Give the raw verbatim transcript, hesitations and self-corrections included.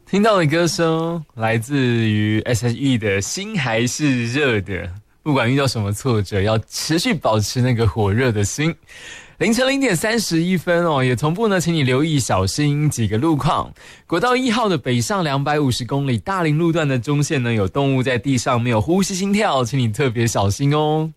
听到的歌声来自于 S H E 的心还是热的，不管遇到什么挫折，要持续保持那个火热的心。凌晨零点三十一分哦，也同步呢，请你留意小心几个路况。国道一号的北上两百五十公里大林路段的中线呢，有动物在地上没有呼吸心跳，请你特别小心哦。